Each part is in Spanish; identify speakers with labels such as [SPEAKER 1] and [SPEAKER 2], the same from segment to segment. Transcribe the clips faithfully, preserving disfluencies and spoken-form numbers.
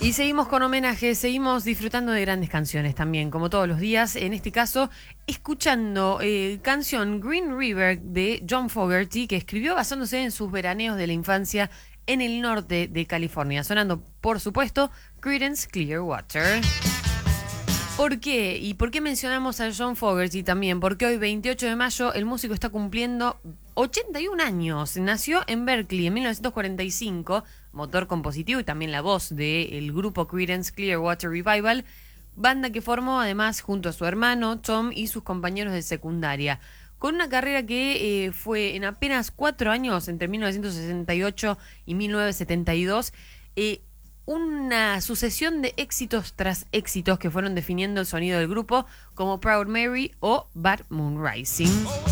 [SPEAKER 1] Y seguimos con homenajes, seguimos disfrutando de grandes canciones también, como todos los días. En este caso, escuchando eh, canción Green River de John Fogerty, que escribió basándose en sus veraneos de la infancia en el norte de California. Sonando, por supuesto, Creedence Clearwater. ¿Por qué? ¿Y por qué mencionamos a John Fogerty también? Porque hoy, veintiocho de mayo, el músico está cumpliendo ochenta y un años. Nació en Berkeley en mil novecientos cuarenta y cinco, motor compositivo y también la voz del grupo Creedence Clearwater Revival, banda que formó además junto a su hermano Tom y sus compañeros de secundaria. Con una carrera que eh, fue en apenas cuatro años, entre mil novecientos sesenta y ocho y mil novecientos setenta y dos, eh, una sucesión de éxitos tras éxitos que fueron definiendo el sonido del grupo, como Proud Mary o Bad Moon Rising.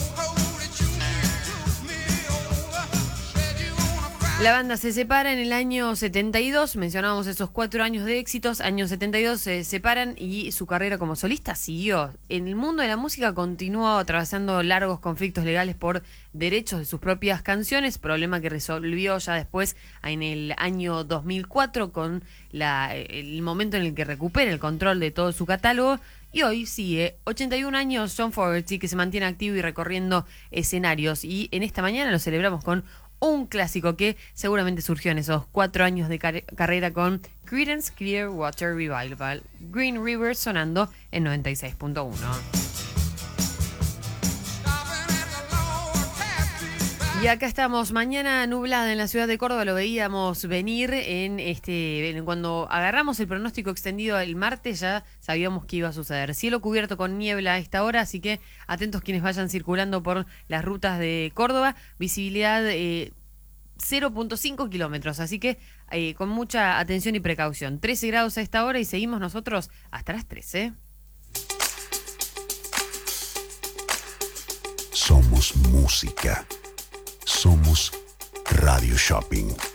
[SPEAKER 1] La banda se separa en el año setenta y dos, mencionábamos esos cuatro años de éxitos, año setenta y dos se separan y su carrera como solista siguió. En el mundo de la música continuó atravesando largos conflictos legales por derechos de sus propias canciones, problema que resolvió ya después en el año dos mil cuatro con la, el momento en el que recupera el control de todo su catálogo. Y hoy sigue, ochenta y un años, John Fogerty, que se mantiene activo y recorriendo escenarios. Y en esta mañana lo celebramos con un clásico que seguramente surgió en esos cuatro años de car- carrera con Creedence Clearwater Revival. Green River sonando en noventa y seis punto uno. Y acá estamos, mañana nublada en la ciudad de Córdoba, lo veíamos venir en este en, cuando agarramos el pronóstico extendido el martes, ya sabíamos que iba a suceder. Cielo cubierto con niebla a esta hora, así que atentos quienes vayan circulando por las rutas de Córdoba. Visibilidad eh, cero punto cinco kilómetros, así que eh, con mucha atención y precaución. trece grados a esta hora y seguimos nosotros hasta las trece.
[SPEAKER 2] Somos música. Somos Radio Shopping.